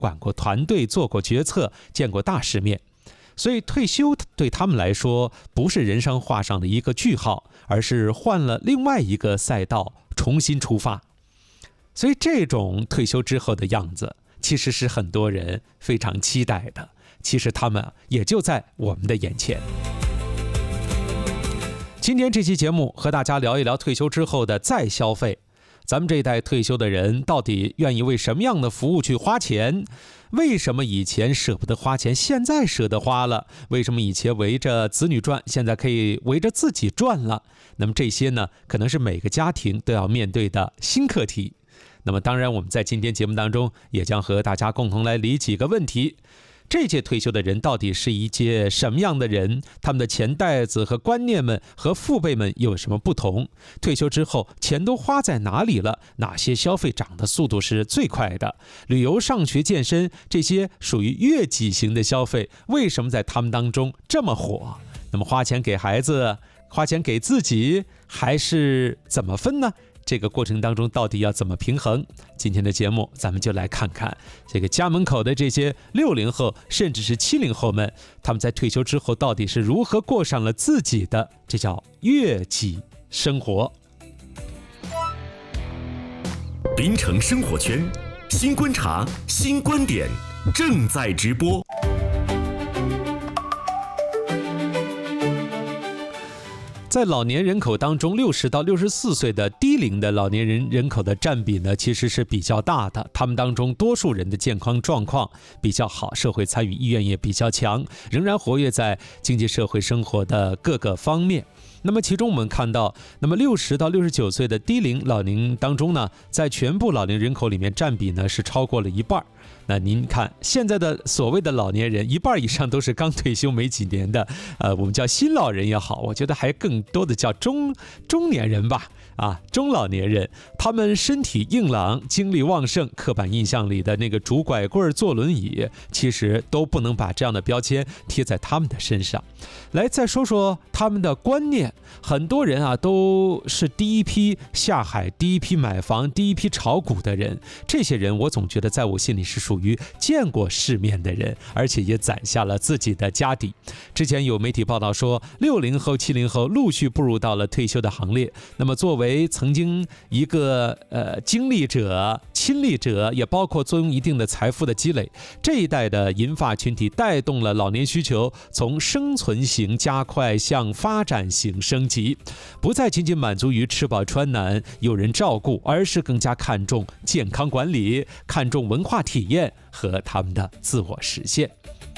管过团队，做过决策，见过大世面。所以退休对他们来说不是人生画上的一个句号，而是换了另外一个赛道，重新出发。所以这种退休之后的样子其实是很多人非常期待的，其实他们也就在我们的眼前。今天这期节目和大家聊一聊退休之后的再消费。咱们这一代退休的人到底愿意为什么样的服务去花钱？为什么以前舍不得花钱，现在舍得花了？为什么以前围着子女转，现在可以围着自己转了？那么这些呢，可能是每个家庭都要面对的新课题。那么当然，我们在今天节目当中也将和大家共同来理几个问题。这届退休的人到底是一届什么样的人？他们的钱袋子和观念们和父辈们有什么不同？退休之后钱都花在哪里了？哪些消费涨的速度是最快的？旅游、上学、健身这些属于悦己型的消费，为什么在他们当中这么火？那么花钱给孩子，花钱给自己，还是怎么分呢？这个过程当中到底要怎么平衡？今天的节目咱们就来看看这个家门口的这些60后甚至是70后们，他们在退休之后到底是如何过上了自己的这叫悦己生活。 滨城生活圈新观察新观点正在直播。 在老年人口当中，60到64岁的低龄的老年人口的占比呢，其实是比较大的。他们当中多数人的健康状况比较好，社会参与意愿也比较强，仍然活跃在经济社会生活的各个方面。那么其中我们看到，那么60到69岁的低龄老龄当中呢，在全部老龄人口里面占比呢是超过了一半。那您看现在的所谓的老年人，一半以上都是刚退休没几年的，我们叫新老人也好，我觉得还更多的叫中年人吧，中老年人，他们身体硬朗，精力旺盛，刻板印象里的那个拄拐棍坐轮椅，其实都不能把这样的标签贴在他们的身上。来，再说说他们的观念，很多人都是第一批下海、第一批买房、第一批炒股的人，这些人我总觉得在我心里是属于见过世面的人，而且也攒下了自己的家底。之前有媒体报道说，60后、70后陆续步入到了退休的行列。那么作为曾经一个经历者、亲历者，也包括作用一定的财富的积累，这一代的银发群体带动了老年需求从生存型加快向发展型升级，不再仅仅满足于吃饱穿暖、有人照顾，而是更加看重健康管理，看重文化体验和他们的自我实现。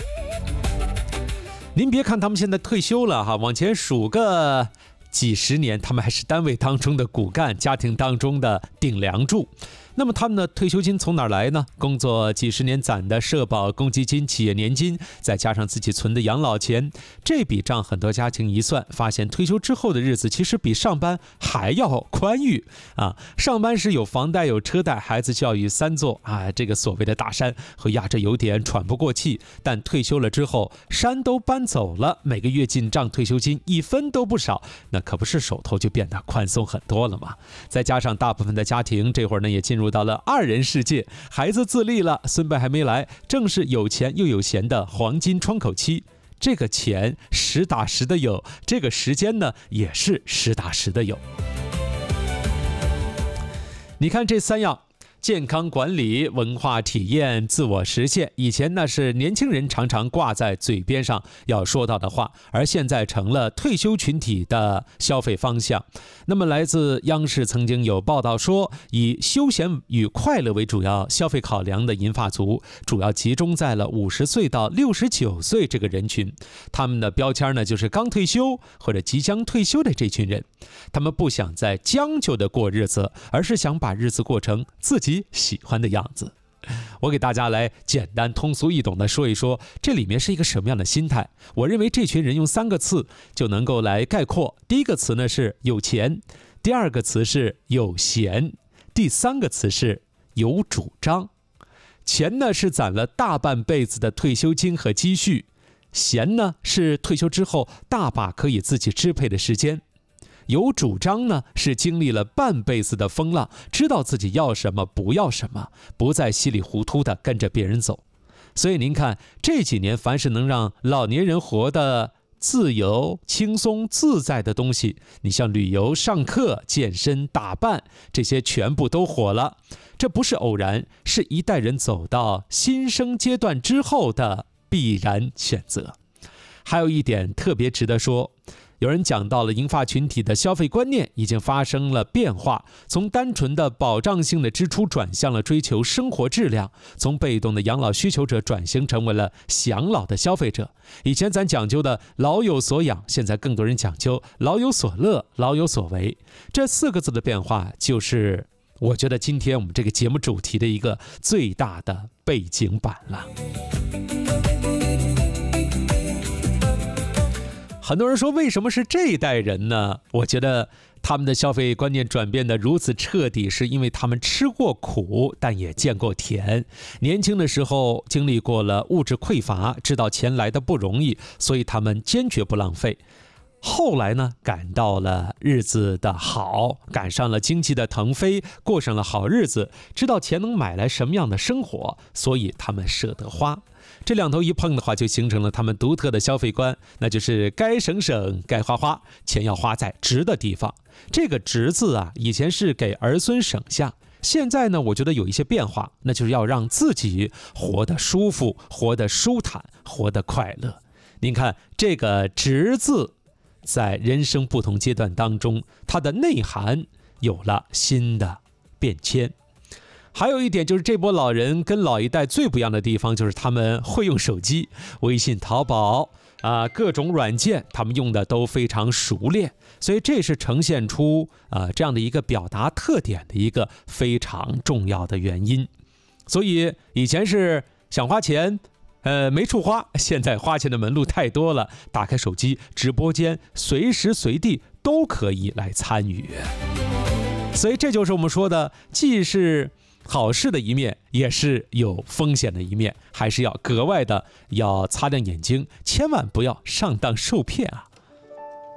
您别看他们现在退休了往前数个几十年，他们还是单位当中的骨干，家庭当中的顶梁柱。那么他们的退休金从哪儿来呢？工作几十年攒的社保、公积金、企业年金，再加上自己存的养老钱，这笔账很多家庭一算，发现退休之后的日子其实比上班还要宽裕上班时有房贷、有车贷、孩子教育3座这个所谓的大山会压着有点喘不过气。但退休了之后，山都搬走了，每个月进账退休金1分都不少，那可不是手头就变得宽松很多了吗？再加上大部分的家庭这会儿呢也进入到了2人世界，孩子自立了，孙辈还没来，正是有钱又有闲的黄金窗口期。这个钱实打实的有，这个时间呢也是实打实的有。你看这3样，健康管理、文化体验、自我实现，以前呢是年轻人常常挂在嘴边上要说到的话，而现在成了退休群体的消费方向。那么来自央视曾经有报道说，以休闲与快乐为主要消费考量的银发族，主要集中在了50岁到69岁这个人群。他们的标签呢就是刚退休或者即将退休的这群人。他们不想再将就的过日子，而是想把日子过成自己喜欢的样子。我给大家来简单通俗易懂的说一说，这里面是一个什么样的心态。我认为这群人用3个字就能够来概括。第一个词呢是有钱，第二个词是有闲，第3个词是有主张。钱呢是攒了大半辈子的退休金和积蓄，闲呢是退休之后大把可以自己支配的时间。 有主张呢，是经历了半辈子的风浪，知道自己要什么不要什么，不再稀里糊涂的跟着别人走。所以您看，这几年凡是能让老年人活得自由、轻松、自在的东西，你像旅游、上课、健身、打扮，这些全部都火了。这不是偶然，是一代人走到新生阶段之后的必然选择。还有一点特别值得说，有人讲到了银发群体的消费观念已经发生了变化，从单纯的保障性的支出转向了追求生活质量，从被动的养老需求者转型成为了享老的消费者。以前咱讲究的老有所养，现在更多人讲究老有所乐、老有所为。这4个字的变化，就是我觉得今天我们这个节目主题的一个最大的背景板了。很多人说为什么是这一代人呢？我觉得他们的消费观念转变得如此彻底，是因为他们吃过苦，但也见过甜。年轻的时候经历过了物质匮乏，知道钱来的不容易，所以他们坚决不浪费。后来呢，赶到了日子的好，赶上了经济的腾飞，过上了好日子，知道钱能买来什么样的生活，所以他们舍得花。这两头一碰的话，就形成了他们独特的消费观，那就是该省省，该花花，钱要花在值的地方。这个值字啊，以前是给儿孙省下，现在呢，我觉得有一些变化，那就是要让自己活得舒服，活得舒坦，活得快乐。您看这个值字在人生不同阶段当中，它的内涵有了新的变迁。还有一点就是，这波老人跟老一代最不一样的地方，就是他们会用手机，微信、淘宝各种软件，他们用的都非常熟练，所以这是呈现出这样的一个表达特点的一个非常重要的原因。所以以前是想花钱没处花，现在花钱的门路太多了，打开手机直播间，随时随地都可以来参与。所以这就是我们说的，既是好事的一面，也是有风险的一面，还是要格外的要擦亮眼睛，千万不要上当受骗啊。